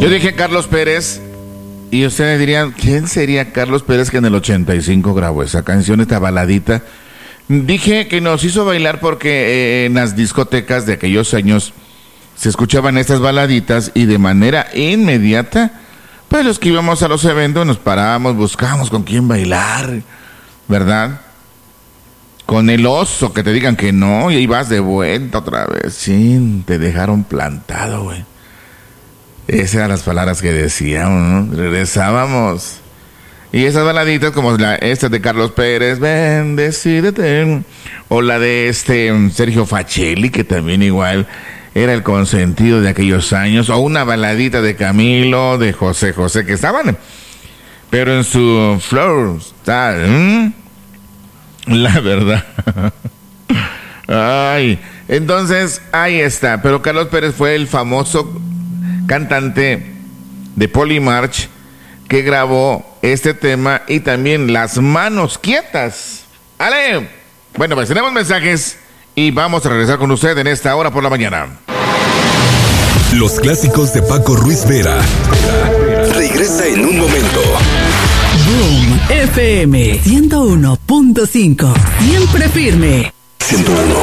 Yo dije Carlos Pérez, y ustedes dirían, ¿quién sería Carlos Pérez que en el 85 grabó esa canción, esta baladita? Dije que nos hizo bailar porque en las discotecas de aquellos años se escuchaban estas baladitas y de manera inmediata, pues los que íbamos a los eventos nos parábamos, buscábamos con quién bailar, ¿verdad? Con el oso, que te digan que no, y ahí vas de vuelta otra vez. Sí, te dejaron plantado, güey. Esas eran las palabras que decíamos, ¿no? Regresábamos. Y esas baladitas como esta de Carlos Pérez, ven, decídete. O la de Sergio Facelli, que también igual era el consentido de aquellos años. O una baladita de Camilo, de José José, que estaban, pero en su flow, ¿sabes? La verdad. Ay, entonces, ahí está. Pero Carlos Pérez fue el famoso cantante de Polymarch que grabó este tema y también Las Manos Quietas. ¡Ale! Bueno, pues tenemos mensajes y vamos a regresar con usted en esta hora por la mañana. Los clásicos de Paco Ruiz Vera. Regresa en un momento. Boom FM 101.5. Siempre firme. 101.